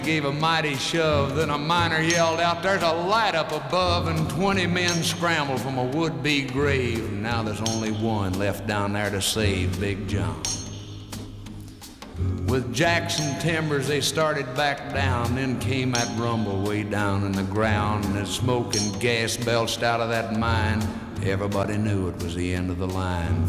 gave a mighty shove. Then a miner yelled out, "There's a light up above," and 20 men scrambled from a would-be grave. Now there's only one left down there to save Big John. With Jackson timbers they started back down. Then came that rumble way down in the ground, and the smoke and gas belched out of that mine. Everybody knew it was the end of the line.